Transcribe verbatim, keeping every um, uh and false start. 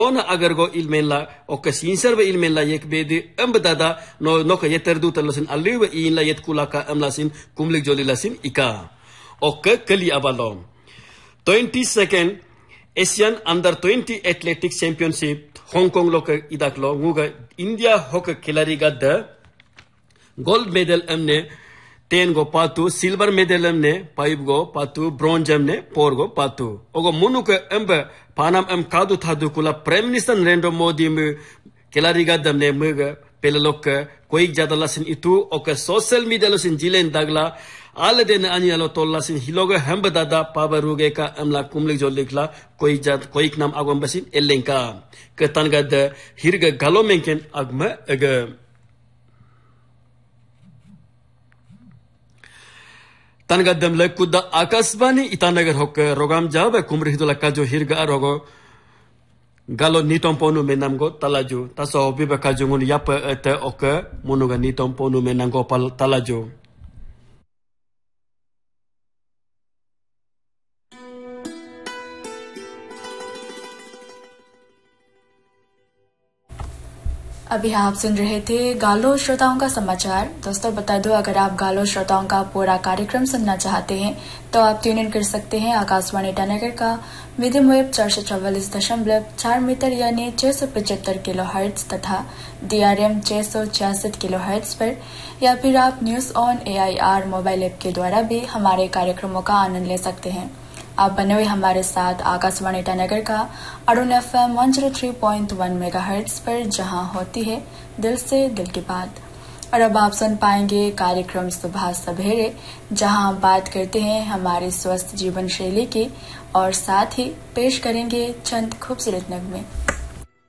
na agar go ilmenla o ka sinser ba ilmenla yek bedi ambadada no no ka yeterdu talosin aliwa inla yet kulaka amlasin kumlik jolilasin ika o ka kali abalom twenty-second Asian Under twenty Athletics Championship Hong Kong lo ka idaklo nguga India hok khilari gadda gold medal amne ten go patu silver medal amne five go patu bronze amne four go patu ogo munuka amba panam am kadu thadu kula prime minister Narendra Modi me khilari gadda amne muga pelok koi jada lasin itu oka social media lasin jilen dagla ala den anyalo tollasin hiloga hamba dada pabaruge ka amla kumlik jolikla koi jad koi nam agom basin elenka ketan gadda hirga galomenken agma aga Tangadam le kuda akasbani itanagar hok rogam jaba kumri hidula kajo hirga arogo galo nitom ponu menamgo talaju taso biba kajo ngun yapa ete oka munuga nitom ponu menango pal talaju अभी आप सुन रहे थे गालो श्रोताओं का समाचार। दोस्तों बता दो, अगर आप गालो श्रोताओं का पूरा कार्यक्रम सुनना चाहते हैं तो आप ट्यून इन कर सकते हैं आकाशवाणी ईटानगर का मीडियम वेव चार सौ चौवालीस दशमलव चार मीटर यानी छह सौ पचहत्तर किलो हर्ट्ज तथा डीआरएम छह सौ छियासठ किलो हर्ट्ज पर, या फिर आप news on AIR mobile app के द्वारा भी हमारे कार्यक्रमों का आनंद ले सकते हैं। आप बने हुए हमारे साथ आकाशवाणी ईटानगर का Arun F M one zero three point one mega hertz पर, जहां होती है दिल से दिल की बात। और अब आप सुन पाएंगे कार्यक्रम सुबह सवेरे, जहां हम बात करते हैं हमारी स्वस्थ जीवन शैली की और साथ ही पेश करेंगे चंद खूबसूरत नगमे।